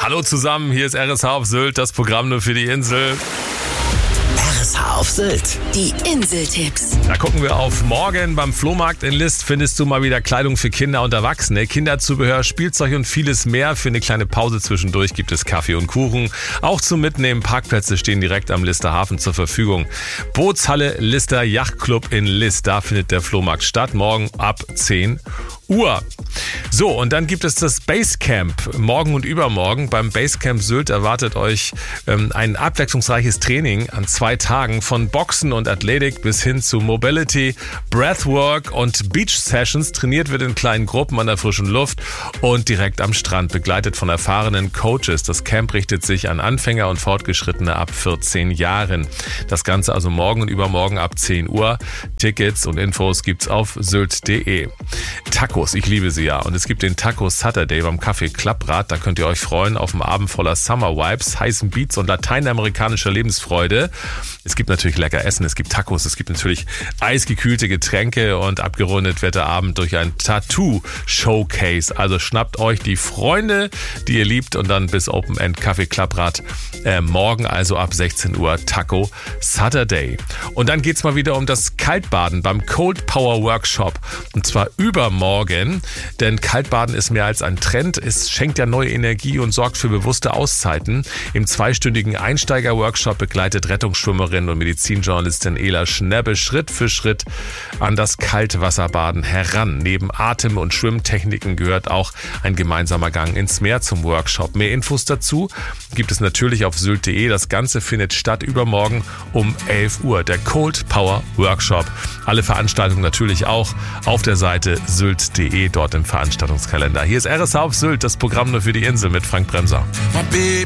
Hallo zusammen, hier ist RSH auf Sylt, das Programm nur für die Insel. RSH auf Sylt, die Inseltipps. Da gucken wir auf morgen. Beim Flohmarkt in List findest du mal wieder Kleidung für Kinder und Erwachsene, Kinderzubehör, Spielzeug und vieles mehr. Für eine kleine Pause zwischendurch gibt es Kaffee und Kuchen. Auch zum Mitnehmen, Parkplätze stehen direkt am Lister Hafen zur Verfügung. Bootshalle Lister Yachtclub in List, da findet der Flohmarkt statt, morgen ab 10 Uhr. So, und dann gibt es das Basecamp morgen und übermorgen. Beim Basecamp Sylt erwartet euch ein abwechslungsreiches Training an 2 Tagen von Boxen und Athletik bis hin zu Mobility, Breathwork und Beach Sessions. Trainiert wird in kleinen Gruppen an der frischen Luft und direkt am Strand, begleitet von erfahrenen Coaches. Das Camp richtet sich an Anfänger und Fortgeschrittene ab 14 Jahren. Das Ganze also morgen und übermorgen ab 10 Uhr. Tickets und Infos gibt's auf sylt.de. Tacos, ich liebe sie ja. Und es gibt den Taco Saturday beim Café Klapprad. Da könnt ihr euch freuen auf einen Abend voller Summer Vibes, heißen Beats und lateinamerikanischer Lebensfreude. Es gibt natürlich lecker Essen, es gibt Tacos, es gibt natürlich eisgekühlte Getränke und abgerundet wird der Abend durch ein Tattoo-Showcase. Also schnappt euch die Freunde, die ihr liebt und dann bis Open End Café Klapprad. Morgen also ab 16 Uhr Taco Saturday. Und dann geht's mal wieder um das Kaltbaden beim Cold Power Workshop. Und zwar übermorgen, denn Kaltbaden ist mehr als ein Trend. Es schenkt ja neue Energie und sorgt für bewusste Auszeiten. Im 2-stündigen Einsteiger-Workshop begleitet Rettungsschwimmerin und Medizinjournalistin Ela Schnebbe Schritt für Schritt an das Kaltwasserbaden heran. Neben Atem- und Schwimmtechniken gehört auch ein gemeinsamer Gang ins Meer zum Workshop. Mehr Infos dazu gibt es natürlich auf sylt.de. Das Ganze findet statt übermorgen um 11 Uhr. Der Cold Power Workshop. Alle Veranstaltungen natürlich auch auf der Seite sylt.de, dort im Veranstaltungskalender. Hier ist RSH auf Sylt, das Programm nur für die Insel mit Frank Bremser.